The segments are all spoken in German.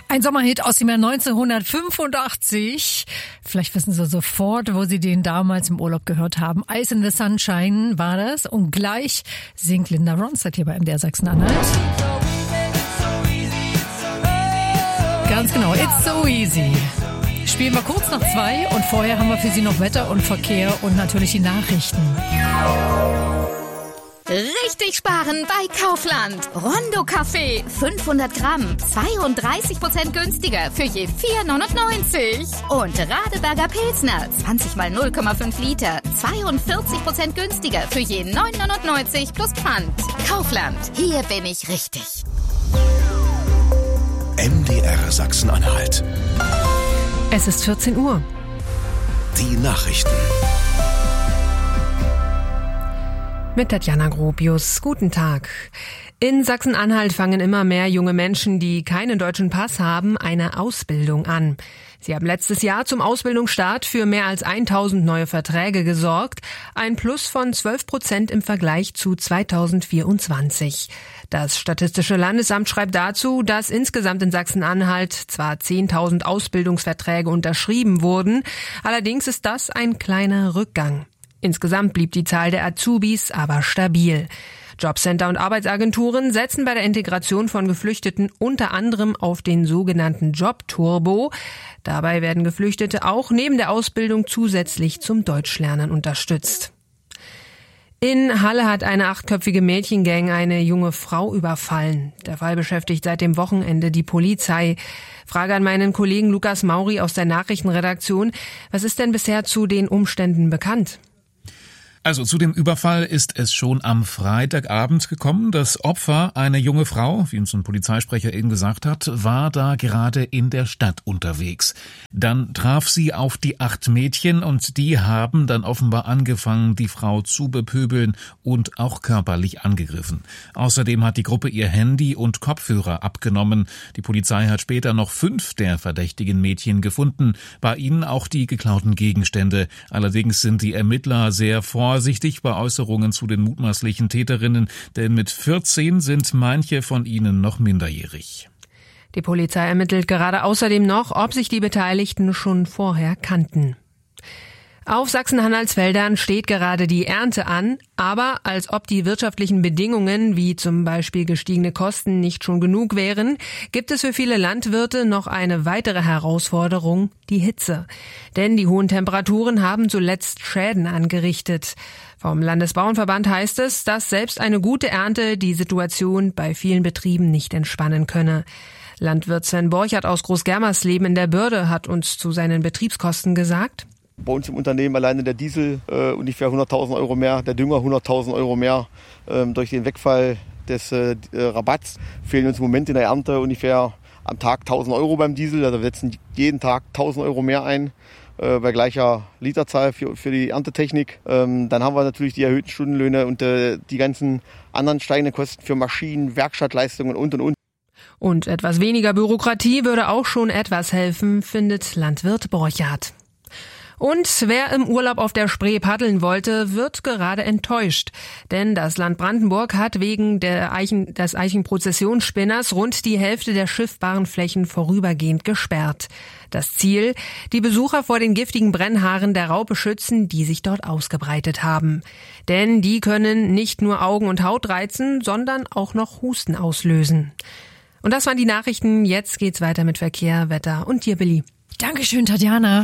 Ein Sommerhit aus dem Jahr 1985. Vielleicht wissen Sie sofort, wo Sie den damals im Urlaub gehört haben. Ice in the Sunshine war das. Und gleich singt Linda Ronstadt hier bei MDR Sachsen-Anhalt. Ganz genau, It's So Easy. Spielen wir kurz nach 2 und vorher haben wir für Sie noch Wetter und Verkehr und natürlich die Nachrichten. Richtig sparen bei Kaufland. Rondo Kaffee, 500 Gramm, 32% günstiger für je 4,99. Und Radeberger Pilsner, 20 mal 0,5 Liter, 42% günstiger für je 9,99 plus Pfand. Kaufland, hier bin ich richtig. MDR Sachsen-Anhalt. Es ist 14 Uhr. Die Nachrichten. Mit Tatjana Gropius. Guten Tag. In Sachsen-Anhalt fangen immer mehr junge Menschen, die keinen deutschen Pass haben, eine Ausbildung an. Sie haben letztes Jahr zum Ausbildungsstart für mehr als 1000 neue Verträge gesorgt, ein Plus von 12% im Vergleich zu 2024. Das Statistische Landesamt schreibt dazu, dass insgesamt in Sachsen-Anhalt zwar 10.000 Ausbildungsverträge unterschrieben wurden, allerdings ist das ein kleiner Rückgang. Insgesamt blieb die Zahl der Azubis aber stabil. Jobcenter und Arbeitsagenturen setzen bei der Integration von Geflüchteten unter anderem auf den sogenannten Jobturbo. Dabei werden Geflüchtete auch neben der Ausbildung zusätzlich zum Deutschlernen unterstützt. In Halle hat eine 8-köpfige Mädchengang eine junge Frau überfallen. Der Fall beschäftigt seit dem Wochenende die Polizei. Frage an meinen Kollegen Lukas Mauri aus der Nachrichtenredaktion. Was ist denn bisher zu den Umständen bekannt? Also zu dem Überfall ist es schon am Freitagabend gekommen. Das Opfer, eine junge Frau, wie uns ein Polizeisprecher eben gesagt hat, war da gerade in der Stadt unterwegs. Dann traf sie auf die 8 Mädchen und die haben dann offenbar angefangen, die Frau zu bepöbeln und auch körperlich angegriffen. Außerdem hat die Gruppe ihr Handy und Kopfhörer abgenommen. Die Polizei hat später noch 5 der verdächtigen Mädchen gefunden. Bei ihnen auch die geklauten Gegenstände. Allerdings sind die Ermittler sehr vorsichtig bei Äußerungen zu den mutmaßlichen Täterinnen, denn mit 14 sind manche von ihnen noch minderjährig. Die Polizei ermittelt gerade außerdem noch, ob sich die Beteiligten schon vorher kannten. Auf Sachsen-Anhalts Feldern steht gerade die Ernte an, aber als ob die wirtschaftlichen Bedingungen, wie zum Beispiel gestiegene Kosten, nicht schon genug wären, gibt es für viele Landwirte noch eine weitere Herausforderung, die Hitze. Denn die hohen Temperaturen haben zuletzt Schäden angerichtet. Vom Landesbauernverband heißt es, dass selbst eine gute Ernte die Situation bei vielen Betrieben nicht entspannen könne. Landwirt Sven Borchert aus Großgermersleben in der Bürde hat uns zu seinen Betriebskosten gesagt: Bei uns im Unternehmen alleine der Diesel ungefähr 100.000 Euro mehr, der Dünger 100.000 Euro mehr. Durch den Wegfall des Rabatts fehlen uns im Moment in der Ernte ungefähr am Tag 1.000 Euro beim Diesel. Also wir setzen jeden Tag 1.000 Euro mehr ein bei gleicher Literzahl für die Erntetechnik. Dann haben wir natürlich die erhöhten Stundenlöhne und die ganzen anderen steigenden Kosten für Maschinen, Werkstattleistungen und. Und etwas weniger Bürokratie würde auch schon etwas helfen, findet Landwirt Borchardt. Und wer im Urlaub auf der Spree paddeln wollte, wird gerade enttäuscht. Denn das Land Brandenburg hat wegen des Eichenprozessionsspinners rund die Hälfte der schiffbaren Flächen vorübergehend gesperrt. Das Ziel: die Besucher vor den giftigen Brennhaaren der Raupe schützen, die sich dort ausgebreitet haben. Denn die können nicht nur Augen und Haut reizen, sondern auch noch Husten auslösen. Und das waren die Nachrichten. Jetzt geht's weiter mit Verkehr, Wetter und dir, Billy. Dankeschön, Tatjana.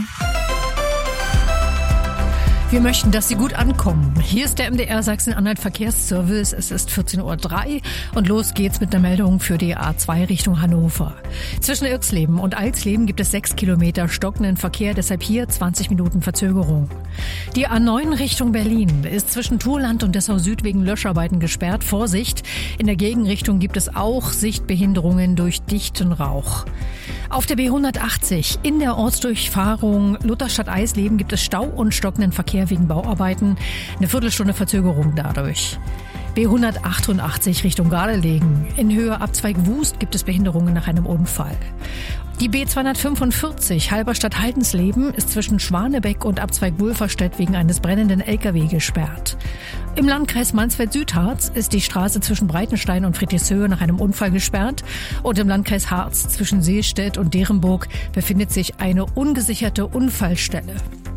Wir möchten, dass Sie gut ankommen. Hier ist der MDR Sachsen-Anhalt Verkehrsservice. Es ist 14:03 Uhr und los geht's mit einer Meldung für die A2 Richtung Hannover. Zwischen Irxleben und Alsleben gibt es 6 Kilometer stockenden Verkehr, deshalb hier 20 Minuten Verzögerung. Die A9 Richtung Berlin ist zwischen Thurland und Dessau Süd wegen Löscharbeiten gesperrt. Vorsicht, in der Gegenrichtung gibt es auch Sichtbehinderungen durch dichten Rauch. Auf der B180 in der Ortsdurchfahrung Lutherstadt-Eisleben gibt es Stau und stockenden Verkehr wegen Bauarbeiten. Eine Viertelstunde Verzögerung dadurch. B188 Richtung Gardelegen. In Höhe Abzweig Wust gibt es Behinderungen nach einem Unfall. Die B245 Halberstadt-Haldensleben ist zwischen Schwanebeck und Abzweig Wulverstedt wegen eines brennenden LKW gesperrt. Im Landkreis Mansfeld-Südharz ist die Straße zwischen Breitenstein und Friedrichshöhe nach einem Unfall gesperrt. Und im Landkreis Harz zwischen Seestedt und Derenburg befindet sich eine ungesicherte Unfallstelle.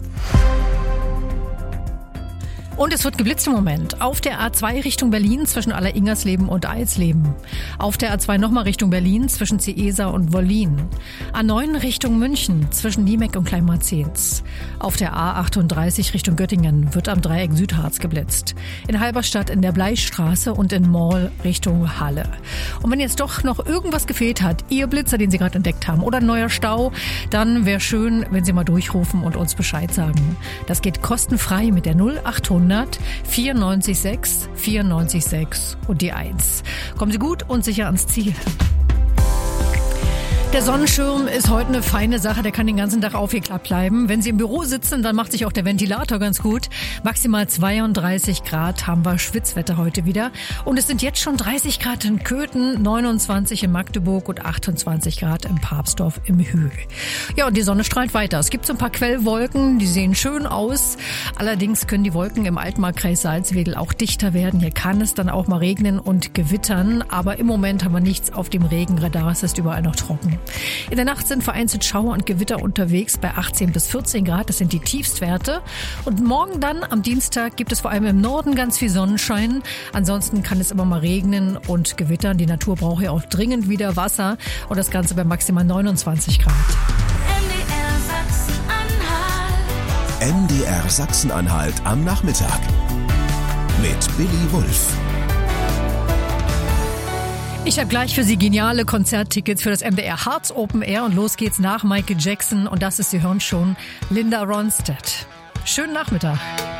Und es wird geblitzt im Moment. Auf der A2 Richtung Berlin zwischen Alleringersleben und Eilsleben. Auf der A2 nochmal Richtung Berlin zwischen Ciesa und Wollin. A9 Richtung München zwischen Niemeck und Kleinmarzens. Auf der A38 Richtung Göttingen wird am Dreieck Südharz geblitzt. In Halberstadt in der Bleichstraße und in Morl Richtung Halle. Und wenn jetzt doch noch irgendwas gefehlt hat, Ihr Blitzer, den Sie gerade entdeckt haben, oder ein neuer Stau, dann wäre schön, wenn Sie mal durchrufen und uns Bescheid sagen. Das geht kostenfrei mit der 0800 94,6 94,6 und die 1. Kommen Sie gut und sicher ans Ziel. Der Sonnenschirm ist heute eine feine Sache, der kann den ganzen Tag aufgeklappt bleiben. Wenn Sie im Büro sitzen, dann macht sich auch der Ventilator ganz gut. Maximal 32 Grad haben wir Schwitzwetter heute wieder. Und es sind jetzt schon 30 Grad in Köthen, 29 in Magdeburg und 28 Grad in Papsdorf im Hügel. Ja, und die Sonne strahlt weiter. Es gibt so ein paar Quellwolken, die sehen schön aus. Allerdings können die Wolken im Altmarkkreis Salzwedel auch dichter werden. Hier kann es dann auch mal regnen und gewittern. Aber im Moment haben wir nichts auf dem Regenradar. Es ist überall noch trocken. In der Nacht sind vereinzelt Schauer und Gewitter unterwegs bei 18 bis 14 Grad. Das sind die Tiefstwerte. Und morgen dann, am Dienstag, gibt es vor allem im Norden ganz viel Sonnenschein. Ansonsten kann es immer mal regnen und gewittern. Die Natur braucht ja auch dringend wieder Wasser. Und das Ganze bei maximal 29 Grad. MDR Sachsen-Anhalt am Nachmittag. Mit Billy Wulff. Ich habe gleich für Sie geniale Konzerttickets für das MDR Harz Open Air und los geht's nach Michael Jackson und das ist, Sie hören schon, Linda Ronstadt. Schönen Nachmittag.